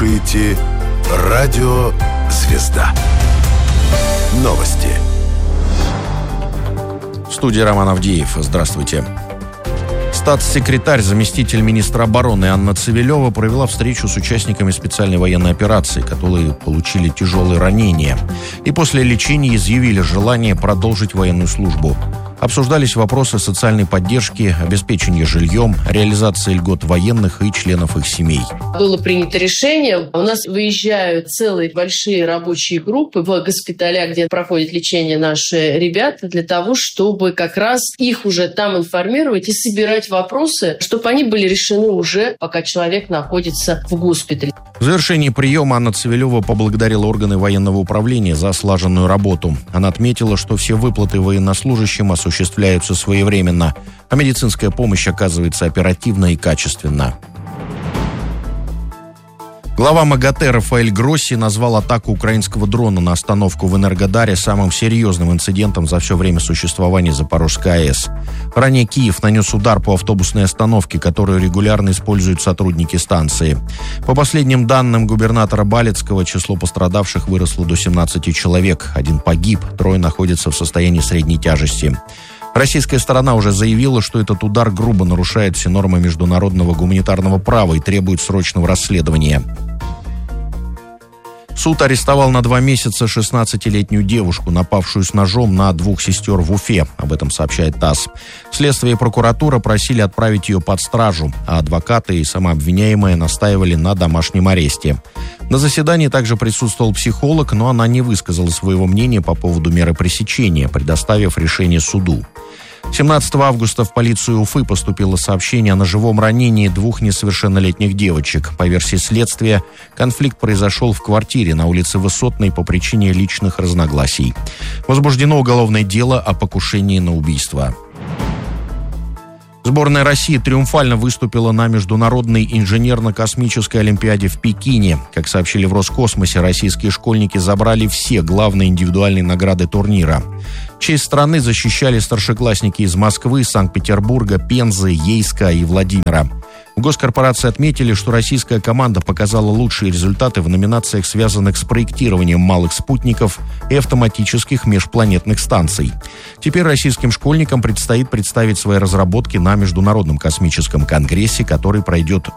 слушаете «Радио Звезда». Новости. В студии Роман Авдеев. Здравствуйте. Статс-секретарь, заместитель министра обороны Анна Цивилева провела встречу с участниками специальной военной операции, которые получили тяжелые ранения и после лечения изъявили желание продолжить военную службу. Обсуждались вопросы социальной поддержки, обеспечения жильем, реализации льгот военных и членов их семей. Было принято решение. У нас выезжают целые большие рабочие группы в госпиталя, где проходит лечение наши ребята, для того, чтобы как раз их уже там информировать и собирать вопросы, чтобы они были решены уже, пока человек находится в госпитале. В завершении приема Анна Цивилева поблагодарила органы военного управления за слаженную работу. Она отметила, что все выплаты военнослужащим осуществляются своевременно, а медицинская помощь оказывается оперативно и качественно. Глава МАГАТЭ Рафаэль Гросси назвал атаку украинского дрона на остановку в Энергодаре самым серьезным инцидентом за все время существования Запорожской АЭС. Ранее Киев нанес удар по автобусной остановке, которую регулярно используют сотрудники станции. По последним данным губернатора Балецкого, число пострадавших выросло до 17 человек. Один погиб, 3 находятся в состоянии средней тяжести. Российская сторона уже заявила, что этот удар грубо нарушает все нормы международного гуманитарного права и требует срочного расследования. Суд арестовал на 2 месяца 16-летнюю девушку, напавшую с ножом на 2 сестер в Уфе. Об этом сообщает ТАСС. Следствие и прокуратура просили отправить ее под стражу, а адвокаты и сама обвиняемая настаивали на домашнем аресте. На заседании также присутствовал психолог, но она не высказала своего мнения по поводу меры пресечения, предоставив решение суду. 17 августа в полицию Уфы поступило сообщение о ножевом ранении 2 несовершеннолетних девочек. По версии следствия, конфликт произошел в квартире на улице Высотной по причине личных разногласий. Возбуждено уголовное дело о покушении на убийство. Сборная России триумфально выступила на Международной инженерно-космической олимпиаде в Пекине. Как сообщили в Роскосмосе, российские школьники забрали все главные индивидуальные награды турнира. Честь страны защищали старшеклассники из Москвы, Санкт-Петербурга, Пензы, Ейска и Владимира. В госкорпорации отметили, что российская команда показала лучшие результаты в номинациях, связанных с проектированием малых спутников и автоматических межпланетных станций. Теперь российским школьникам предстоит представить свои разработки на Международном космическом конгрессе, который пройдет